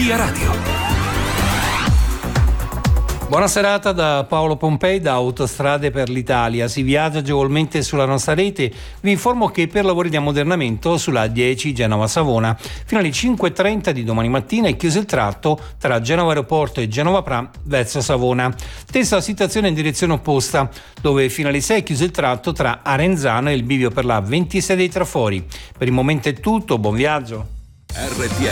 Via Radio. Buona serata da Paolo Pompei da Autostrade per l'Italia. Si viaggia agevolmente sulla nostra rete. Vi informo che per lavori di ammodernamento sulla A10 Genova-Savona fino alle 5:30 di domani mattina è chiuso il tratto tra Genova Aeroporto e Genova Pra verso Savona. Stessa situazione in direzione opposta, dove fino alle 6 è chiuso il tratto tra Arenzano e il bivio per la 26 dei Trafori. Per il momento è tutto, buon viaggio. RTL